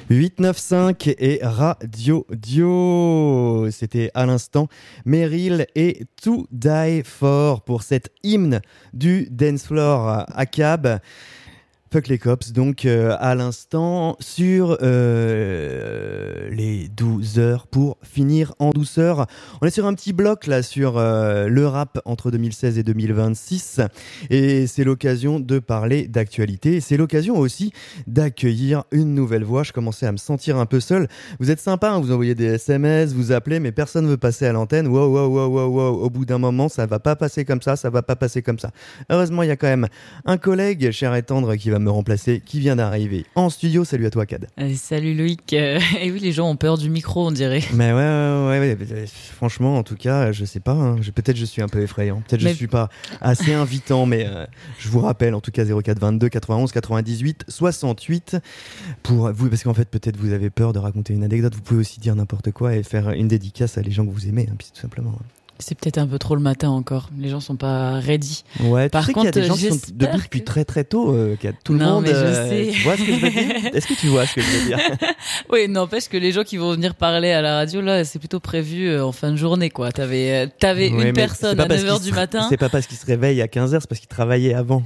895 et Radio Dio. C'était à l'instant Meryl et To Die For pour cet hymne du dance floor à Cab. Fuck les cops, donc à l'instant sur les 12 heures pour finir en douceur. On est sur un petit bloc là sur le rap entre 2016 et 2026 et c'est l'occasion de parler d'actualité. C'est l'occasion aussi d'accueillir une nouvelle voix. Je commençais à me sentir un peu seul. Vous êtes sympa, hein, vous envoyez des SMS, vous appelez, mais personne ne veut passer à l'antenne. Wow. Au bout d'un moment, ça va pas passer comme ça, Heureusement, il y a quand même un collègue, cher et tendre, qui va me remplacer, qui vient d'arriver en studio. Salut à toi, Cad. Salut Loïc. Et oui, les gens ont peur du micro, on dirait. Mais ouais. Franchement, en tout cas, je sais pas. Hein, peut-être je suis un peu effrayant. Peut-être je suis pas assez invitant, mais je vous rappelle, en tout cas, 04 22 91 98 68 pour vous, parce qu'en fait, peut-être vous avez peur de raconter une anecdote. Vous pouvez aussi dire n'importe quoi et faire une dédicace à les gens que vous aimez, hein, puis tout simplement. C'est peut-être un peu trop le matin encore. Les gens sont pas ready. Ouais, par contre, qu'il y a des gens qui sont debout depuis très très tôt. Tout le monde. Mais je sais. Tu vois ce que je veux dire ? Est-ce que tu vois ce que je veux dire ? Oui, n'empêche que les gens qui vont venir parler à la radio, là, c'est plutôt prévu en fin de journée, quoi. T'avais une personne à 9h du matin. C'est pas parce qu'ils se réveillent à 15h, c'est parce qu'ils travaillaient avant.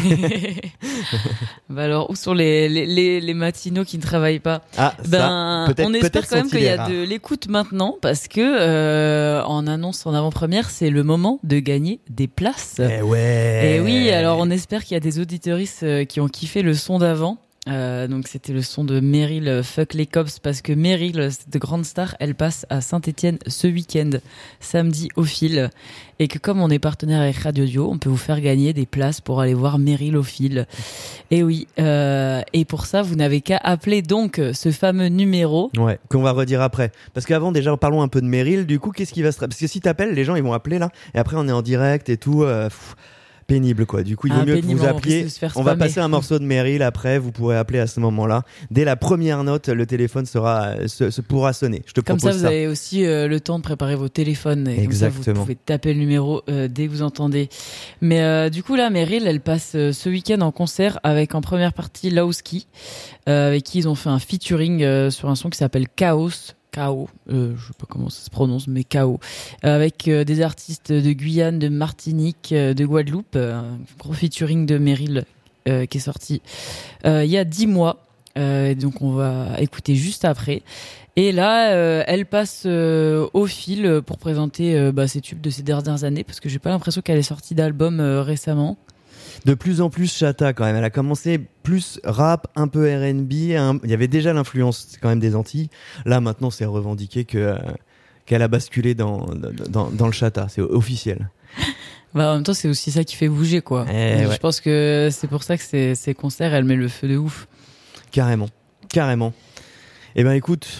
Bah alors, où sont les matinaux qui ne travaillent pas ? On espère quand même qu'il y a de l'écoute maintenant, parce que en avant-première, c'est le moment de gagner des places. Et oui, alors on espère qu'il y a des auditeuristes qui ont kiffé le son d'avant. Donc c'était le son de Meryl, Fuck les cops, parce que Meryl, cette grande star, elle passe à Saint-Étienne ce week-end, samedi au fil, et que comme on est partenaire avec Radio Dio, on peut vous faire gagner des places pour aller voir Meryl au fil. Et oui, et pour ça, vous n'avez qu'à appeler donc ce fameux numéro. Ouais, qu'on va redire après. Parce qu'avant, déjà, parlons un peu de Meryl. Du coup, qu'est-ce qui va se... Parce que si t'appelles, les gens, ils vont appeler là, et après, on est en direct et tout... pénible quoi. Du coup, il vaut mieux que vous appeliez. On va passer un morceau de Meryl après. Vous pourrez appeler à ce moment-là. Dès la première note, le téléphone pourra sonner. Je te propose ça. Comme ça, vous avez aussi le temps de préparer vos téléphones. Et exactement. Comme ça, vous pouvez taper le numéro dès que vous entendez. Mais du coup, là, Meryl, elle passe ce week-end en concert avec en première partie Lowski, avec qui ils ont fait un featuring sur un son qui s'appelle Chaos. KO, je sais pas comment ça se prononce, mais KO, avec des artistes de Guyane, de Martinique, de Guadeloupe, un gros featuring de Meryl qui est sorti il y a 10 mois, donc on va écouter juste après. Et là, elle passe au fil pour présenter ses tubes de ces dernières années, parce que j'ai pas l'impression qu'elle ait sorti d'album récemment. De plus en plus chata quand même. Elle a commencé plus rap, un peu R&B. Il y avait déjà l'influence quand même des Antilles. Là maintenant c'est revendiqué qu'elle a basculé dans le chata. C'est officiel. En même temps c'est aussi ça qui fait bouger quoi. Je pense que c'est pour ça que ces concerts elle met le feu de ouf. Carrément. Eh ben écoute,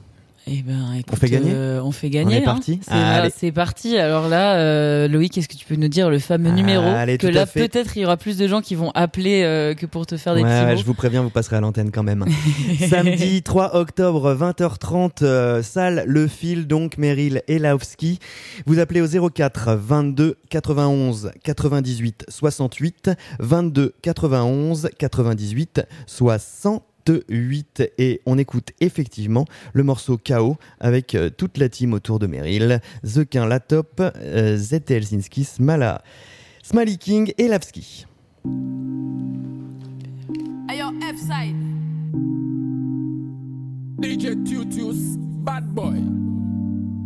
on fait gagner. On fait gagner. On est parti. C'est parti. Alors là, Loïc, est-ce que tu peux nous dire le fameux numéro que là peut-être il y aura plus de gens qui vont appeler que pour te faire des petits mots. Je vous préviens, vous passerez à l'antenne quand même. Samedi 3 octobre 20h30, salle Le Fil, donc Meryl et Lowski. Vous appelez au 04 22 91 98 68 22 91 98 68 et on écoute effectivement le morceau KO avec toute la team autour de Meryl, Zequin, La Top, ZT Helsinki, Smala, Smally King et Lavski. Ayo, F-side DJ Tutius, bad boy.